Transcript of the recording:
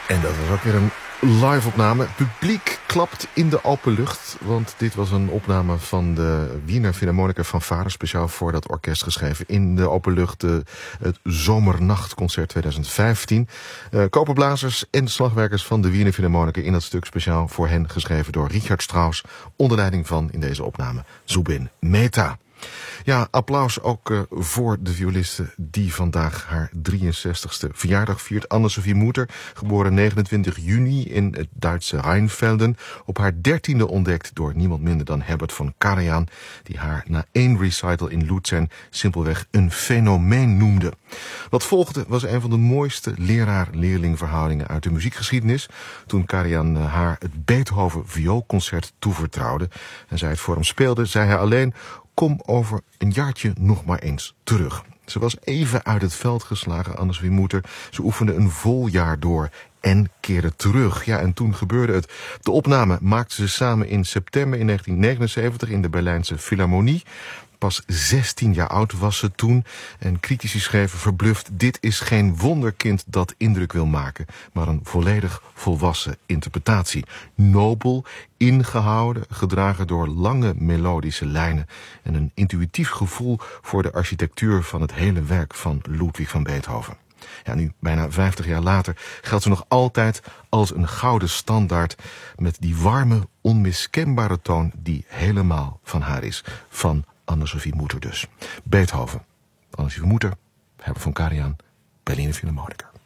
En dat was ook weer een live-opname. Publiek klapt in de open lucht, want dit was een opname van de Wiener Philharmoniker Fanfare, speciaal voor dat orkest geschreven in de open lucht, het Zomernachtconcert 2015. Koperblazers en slagwerkers van de Wiener Philharmoniker in dat stuk speciaal voor hen geschreven door Richard Strauss, onder leiding van, in deze opname, Zubin Mehta. Ja, applaus ook voor de violiste die vandaag haar 63ste verjaardag viert. Anne-Sophie Mutter, geboren 29 juni in het Duitse Rheinfelden. Op haar 13e ontdekt door niemand minder dan Herbert von Karajan, die haar na 1 recital in Luzern simpelweg een fenomeen noemde. Wat volgde was een van de mooiste leraar-leerling verhoudingen uit de muziekgeschiedenis, toen Karajan haar het Beethoven vioolconcert toevertrouwde en zij het voor hem speelde, zei hij alleen: kom over een jaartje nog maar eens terug. Ze was even uit het veld geslagen, Anne-Sophie Mutter. Ze oefende een vol jaar door en keerde terug. Ja, en toen gebeurde het. De opname maakten ze samen in september in 1979 in de Berlijnse Philharmonie. Pas 16 jaar oud was ze toen en critici schreven verbluft: dit is geen wonderkind dat indruk wil maken, maar een volledig volwassen interpretatie. Nobel, ingehouden, gedragen door lange melodische lijnen en een intuïtief gevoel voor de architectuur van het hele werk van Ludwig van Beethoven. Ja, nu, bijna 50 jaar later, geldt ze nog altijd als een gouden standaard met die warme, onmiskenbare toon die helemaal van haar is. Van Anne-Sophie Mutter dus. Beethoven, Anne-Sophie Mutter, Herbert von Karajan, Berliner Philharmoniker.